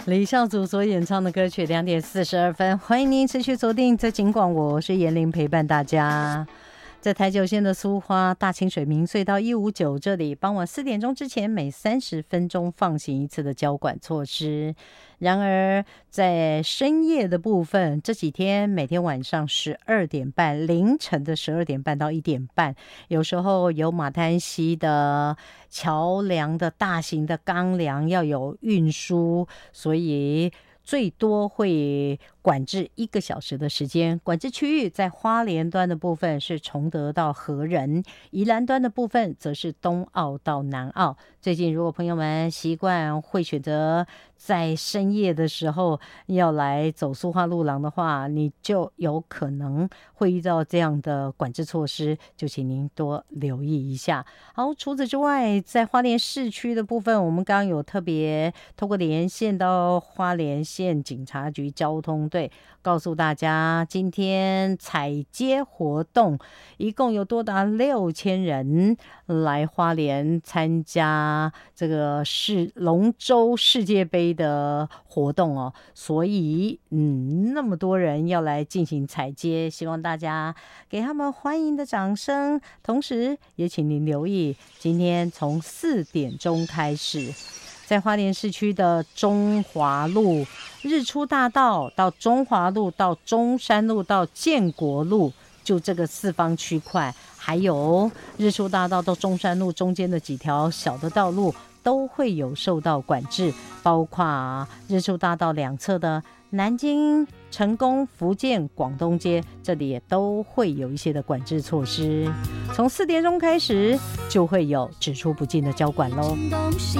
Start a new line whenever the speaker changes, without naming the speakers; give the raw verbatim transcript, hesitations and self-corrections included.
李孝祖所演唱的歌曲两点四十二分，欢迎您持续锁定在警广，我是严玲陪伴大家。在台九线的苏花大清水明隧道一五九这里，傍晚四点钟之前每三十分钟放行一次的交管措施。然而在深夜的部分，这几天每天晚上十二点半，凌晨的十二点半到一点半，有时候有马滩溪的桥梁的大型的钢梁要有运输，所以最多会管制一个小时的时间。管制区域在花莲端的部分是崇德到和仁，宜兰端的部分则是东澳到南澳。最近如果朋友们习惯会选择在深夜的时候要来走苏花路廊的话，你就有可能会遇到这样的管制措施，就请您多留意一下。好，除此之外，在花莲市区的部分，我们刚刚有特别透过连线到花莲县警察局交通队，告诉大家今天踩街活动一共有多达六千人来花莲参加这个世龙舟世界杯的活动哦，所以嗯，那么多人要来进行踩街，希望大家给他们欢迎的掌声。同时也请您留意，今天从四点钟开始，在花莲市区的中华路、日出大道到中华路到中山路到建国路，就这个四方区块，还有日出大道到中山路中间的几条小的道路都会有受到管制，包括日出大道两侧的南京、成功、福建、广东街，这里也都会有一些的管制措施。从四点钟开始就会有只出不进的交管咯。